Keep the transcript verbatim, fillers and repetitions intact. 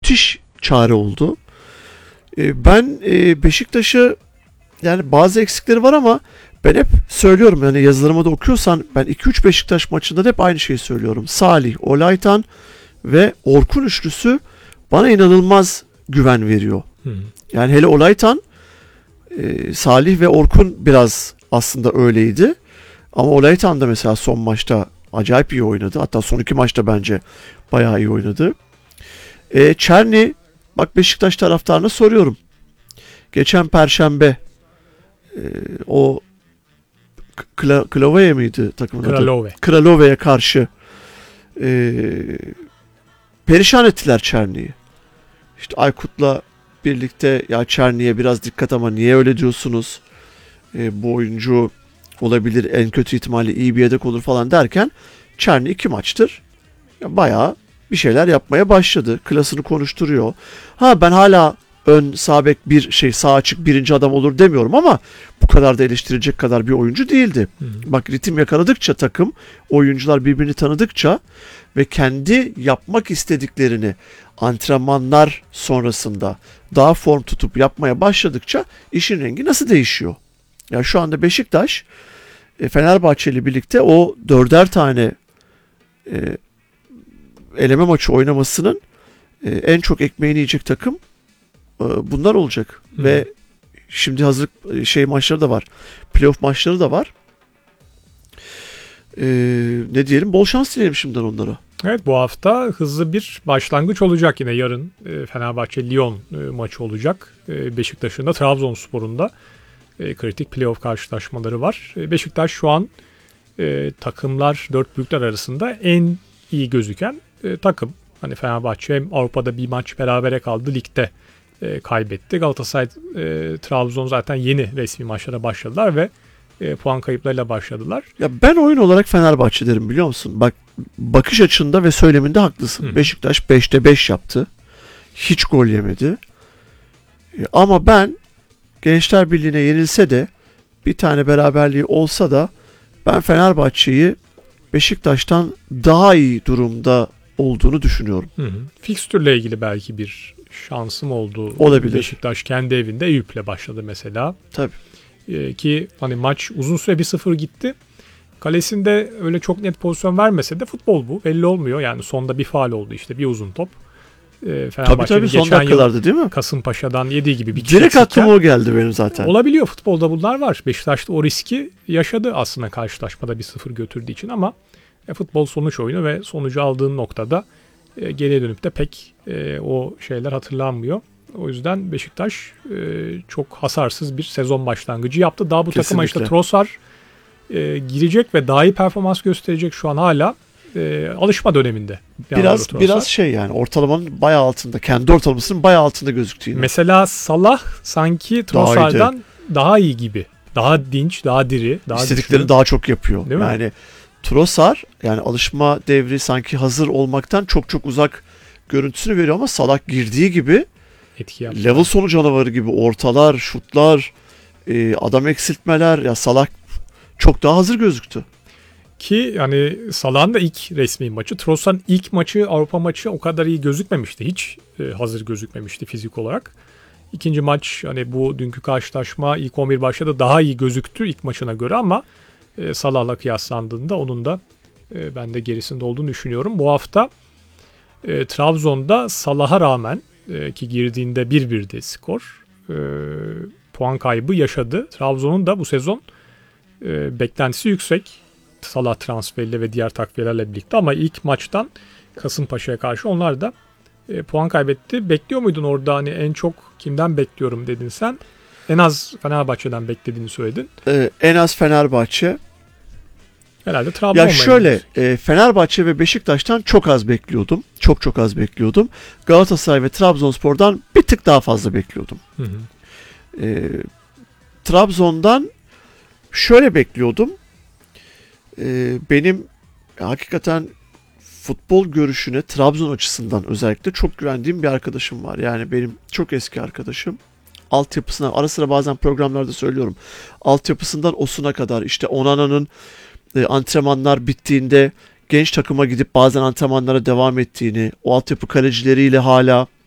müthiş çare oldu. E, ben e, Beşiktaş'ı yani bazı eksikleri var ama ben hep söylüyorum, yani yazılarıma da okuyorsan ben iki üç Beşiktaş maçında da hep aynı şeyi söylüyorum. Salih, Olaytan ve Orkun üçlüsü bana inanılmaz güven veriyor. Hmm. Yani hele Olaytan, e, Salih ve Orkun biraz aslında öyleydi. Ama Olaytan da mesela son maçta acayip iyi oynadı. Hatta son iki maçta bence bayağı iyi oynadı. E, Çerni, bak Beşiktaş taraftarına soruyorum. Geçen Perşembe e, o Kla, Klaveye miydi takımın adı? Kralove. Kralove'ye karşı e, perişan ettiler Çerni'yi. İşte Aykut'la birlikte ya Çerni'ye biraz dikkat ama niye öyle diyorsunuz? E, bu oyuncu olabilir, en kötü ihtimalle iyi bir yedek olur falan derken Çerni iki maçtır ya bayağı bir şeyler yapmaya başladı. Klasını konuşturuyor. Ha ben hala ön sağ bek bir şey sağ açık birinci adam olur demiyorum ama bu kadar da eleştirilecek kadar bir oyuncu değildi. Hı hı. Bak ritim yakaladıkça takım, oyuncular birbirini tanıdıkça ve kendi yapmak istediklerini antrenmanlar sonrasında daha form tutup yapmaya başladıkça işin rengi nasıl değişiyor? Yani şu anda Beşiktaş Fenerbahçe ile birlikte o dörder tane e, eleme maçı oynamasının e, en çok ekmeğini yiyecek takım e, bunlar olacak. Hı. Ve şimdi hazırlık şey maçları da var. Playoff maçları da var. E, ne diyelim? Bol şans dileyelim şimdiden onlara. Evet, bu hafta hızlı bir başlangıç olacak yine. Yarın e, Fenerbahçe-Lyon e, maçı olacak. E, Beşiktaş'ın da Trabzonspor'un da e, kritik playoff karşılaşmaları var. E, Beşiktaş şu an e, takımlar, dört büyükler arasında en iyi gözüken e, takım. Hani Fenerbahçe hem Avrupa'da bir maç berabere kaldı, ligde e, kaybetti. Galatasaray, e, Trabzon zaten yeni resmi maçlara başladılar ve e, puan kayıplarıyla başladılar. Ya ben oyun olarak Fenerbahçe derim, biliyor musun? Bak, bakış açında ve söyleminde haklısın. Hı. Beşiktaş beşte beş yaptı. Hiç gol yemedi. E, ama ben Gençler Birliği'ne yenilse de bir tane beraberliği olsa da ben Fenerbahçe'yi Beşiktaş'tan daha iyi durumda olduğunu düşünüyorum. Hı hı. Fikstürle ilgili belki bir şansım oldu. Olabilir. Beşiktaş kendi evinde Eyüp'le başladı mesela. Tabii. Ee, ki hani maç uzun süre bir sıfır gitti. Kalesinde öyle çok net pozisyon vermese de futbol bu. Belli olmuyor. Yani sonda bir faul oldu işte, bir uzun top. Ee, tabii tabii son dakikalarda değil mi? Kasımpaşa'dan yediği gibi bir direkt aklıma o geldi benim zaten. Olabiliyor, futbolda bunlar var. Beşiktaş da o riski yaşadı aslında karşılaşmada bir sıfır götürdüğü için ama e, futbol sonuç oyunu ve sonucu aldığın noktada e, geriye dönüp de pek e, o şeyler hatırlanmıyor. O yüzden Beşiktaş e, çok hasarsız bir sezon başlangıcı yaptı. Daha bu Kesinlikle. Takıma işte Trossard e, girecek ve daha iyi performans gösterecek, şu an hala e, alışma döneminde. Biraz biraz şey yani ortalamanın bayağı altında, kendi ortalamasının bayağı altında gözüktüğü. Mesela Salah sanki Trossard'dan daha, daha iyi gibi. Daha dinç, daha diri, daha İstediklerini güçlü. daha çok yapıyor. Değil mi? Yani Trossard yani alışma devri sanki hazır olmaktan çok çok uzak görüntüsünü veriyor ama Salah girdiği gibi etki yaptı. Level sonu canavarı gibi ortalar, şutlar, e, adam eksiltmeler, ya Salah çok daha hazır gözüktü. Ki yani Salah'ın da ilk resmi maçı, Trossard'ın ilk maçı, Avrupa maçı o kadar iyi gözükmemişti. Hiç e, hazır gözükmemişti fizik olarak. İkinci maç, hani bu dünkü karşılaşma ilk on bir başladı, daha iyi gözüktü ilk maçına göre ama e, Salah'la kıyaslandığında onun da e, ben de gerisinde olduğunu düşünüyorum. Bu hafta e, Trabzon'da Salah'a rağmen e, ki girdiğinde bir birdi skor, e, puan kaybı yaşadı. Trabzon'un da bu sezon e, beklentisi yüksek. Salah transferiyle ve diğer takviyelerle birlikte ama ilk maçtan Kasımpaşa'ya karşı onlar da e, puan kaybetti. Bekliyor muydun orada, hani en çok kimden bekliyorum dedin sen? En az Fenerbahçe'den beklediğini söyledin. Ee, en az Fenerbahçe. Herhalde Trabzon. Ya şöyle e, Fenerbahçe ve Beşiktaş'tan çok az bekliyordum. Çok çok az bekliyordum. Galatasaray ve Trabzonspor'dan bir tık daha fazla bekliyordum. Hı hı. E, Trabzon'dan şöyle bekliyordum. E, benim hakikaten futbol görüşüne Trabzon açısından özellikle çok güvendiğim bir arkadaşım var. Yani benim çok eski arkadaşım. Altyapısına, ara sıra bazen programlarda söylüyorum. Altyapısından Osun'a kadar, işte Onana'nın e, antrenmanlar bittiğinde genç takıma gidip bazen antrenmanlara devam ettiğini, o altyapı kalecileriyle hala